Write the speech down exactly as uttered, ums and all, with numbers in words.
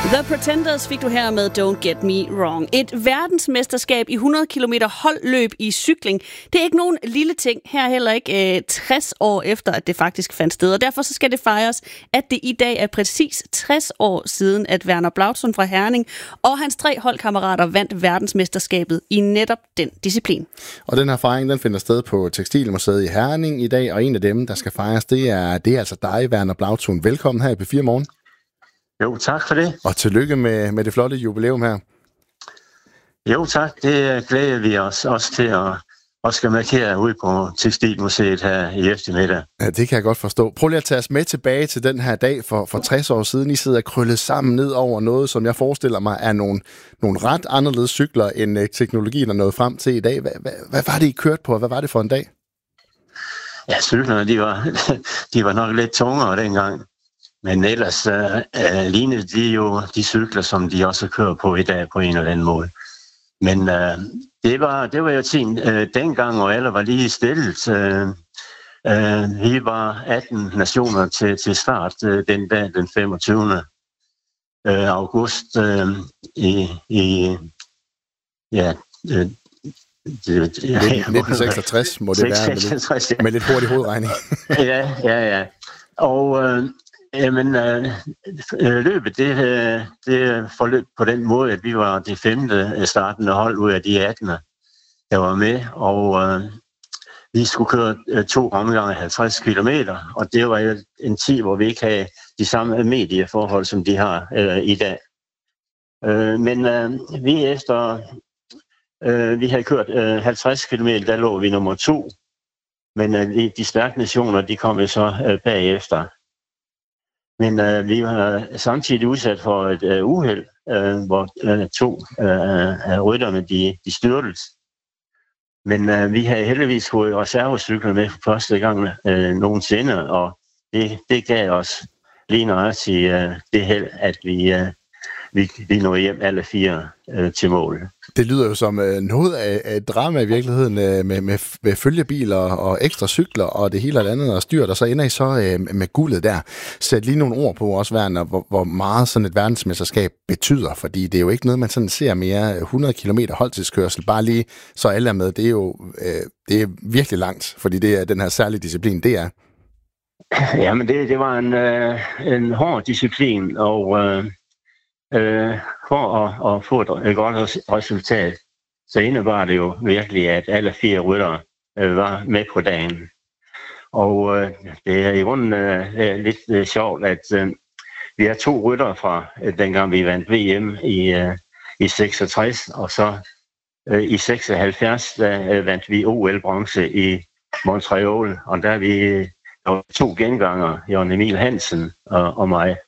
The Pretenders fik du her med Don't Get Me Wrong. Et verdensmesterskab i hundrede kilometer holdløb i cykling. Det er ikke nogen lille ting. Her heller ikke øh, tres år efter, at det faktisk fandt sted. Og derfor så skal det fejres, at det i dag er præcis tres år siden, at Werner Blautzon fra Herning og hans tre holdkammerater vandt verdensmesterskabet i netop den disciplin. Og den her fejring, den finder sted på Tekstilmuseet i Herning i dag, og en af dem, der skal fejres, det er, det er altså dig, Werner Blautzon. Velkommen her i P fire Morgen. Jo, tak for det. Og tillykke med, med det flotte jubilæum her. Jo, tak. Det glæder vi os også til at og skal markere ude på Tekstilmuseet her i eftermiddag. Ja, det kan jeg godt forstå. Prøv lige at tage os med tilbage til den her dag for, for tres år siden. I sidder krøllet sammen ned over noget, som jeg forestiller mig er nogle, nogle ret anderledes cykler, end teknologien er nået frem til i dag. Hvad, hvad, hvad var det, I kørte på? Hvad var det for en dag? Ja, cyklerne, de var, de var nok lidt tungere dengang. Men ellers uh, uh, lignede de jo de cykler, som de også kører på i dag på en eller anden måde. Men uh, det, var, det var jo tiden uh, dengang, og alle var lige stillet. Uh, uh, vi var atten nationer til, til start uh, den dag, den femogtyvende august uh, i, i ja, uh, det, nitten seksogtres må det være med lidt, med lidt hurtig hovedregning. ja, ja, ja. Og uh, Jamen, øh, løbet, det, øh, det forløb på den måde, at vi var det femte startende hold ud af de atten, der var med, og øh, vi skulle køre øh, to omgange halvtreds kilometer, og det var jo en tid, hvor vi ikke havde de samme medieforhold, som de har øh, i dag. Øh, men øh, vi efter, øh, vi havde kørt øh, halvtreds kilometer, der lå vi nummer to, men øh, de, de stærke nationer, de kom jo så øh, bagefter. Men øh, vi var samtidig udsat for et øh, uheld, øh, hvor øh, to øh, af rytterne de, de styrtes. Men øh, vi havde heldigvis fået reservecykler med for første gang øh, nogensinde, og det, det gav os lige nøjagtigt øh, det held, at vi, øh, vi, vi nåede hjem alle fire øh, til mål. Det lyder jo som øh, noget af, af et drama i virkeligheden, øh, med, med, med følgebiler og ekstra cykler og det hele og det andet og styrt, og så ender I så øh, med guldet der. Sæt lige nogle ord på også, Werner, hvor, hvor meget sådan et verdensmesterskab betyder, fordi det er jo ikke noget, man sådan ser mere hundrede kilometer holdtidskørsel, bare lige så alle er med. Det er jo øh, det er virkelig langt, fordi det er den her særlige disciplin, det er. Jamen, det, det var en, øh, en hård disciplin, og øh, øh, for at, at få et, et godt resultat, så indebar det jo virkelig, at alle fire ryttere øh, var med på dagen. Og øh, det er i grunden øh, lidt øh, sjovt, at øh, vi har to ryttere fra øh, dengang vi vandt V M i, øh, i seksogtres, og så øh, i seksoghalvfjerds der, øh, vandt vi O L-bronze i Montreal, og der er vi der var to genganger, Jørgen Emil Hansen og, og mig.